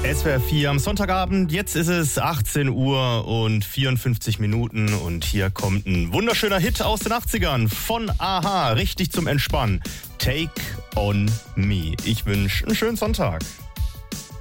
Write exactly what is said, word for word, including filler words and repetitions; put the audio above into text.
S W R vier am Sonntagabend. Jetzt ist es achtzehn Uhr und vierundfünfzig Minuten und hier kommt ein wunderschöner Hit aus den achtzigern von a-ha, richtig zum Entspannen. Take on Me. Ich wünsche einen schönen Sonntag.